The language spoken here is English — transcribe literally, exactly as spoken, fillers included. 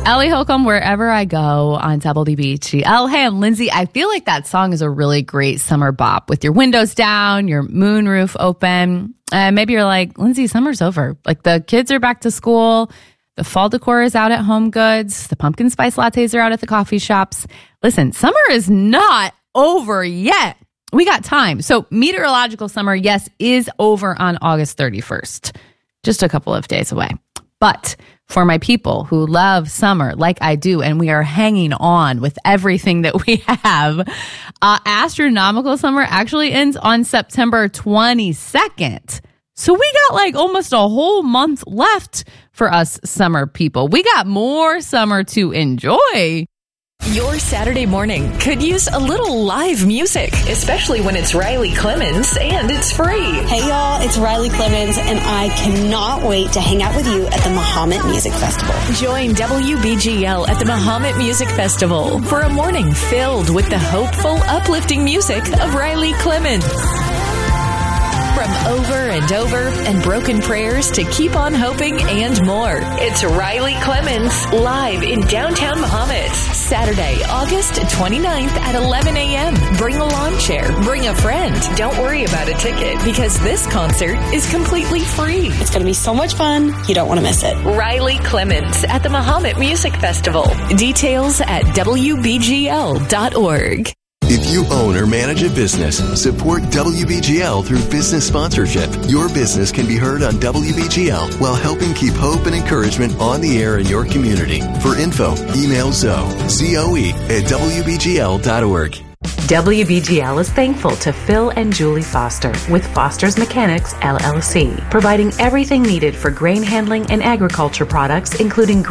Ellie Holcomb, Wherever I Go on W B G L. Hey, I'm Lindsay. I feel like that song is a really great summer bop with your windows down, your moonroof open. And uh, maybe you're like, Lindsay, summer's over. Like the kids are back to school. The fall decor is out at Home Goods. The pumpkin spice lattes are out at the coffee shops. Listen, summer is not over yet. We got time. So meteorological summer, yes, is over on August thirty-first. Just a couple of days away. But for my people who love summer like I do, and we are hanging on with everything that we have, uh, astronomical summer actually ends on September twenty-second. So we got like almost a whole month left for us summer people. We got more summer to enjoy. Your Saturday morning could use a little live music, especially when it's Riley Clemens and it's free. Hey y'all, it's Riley Clemens and I cannot wait to hang out with you at the Mahomet Music Festival. Join W B G L at the Mahomet Music Festival for a morning filled with the hopeful, uplifting music of Riley Clemens. From Over and Over and Broken Prayers to Keep on Hoping and more. It's Riley Clemens live in downtown Mahomet. Saturday, August twenty-ninth at eleven a.m. Bring a lawn chair. Bring a friend. Don't worry about a ticket because this concert is completely free. It's going to be so much fun. You don't want to miss it. Riley Clemens at the Mahomet Music Festival. Details at W B G L dot org. If you own or manage a business, support W B G L through business sponsorship. Your business can be heard on W B G L while helping keep hope and encouragement on the air in your community. For info, email Zoe, Z O E, at W B G L dot org. W B G L is thankful to Phil and Julie Foster with Foster's Mechanics, L L C, providing everything needed for grain handling and agriculture products, including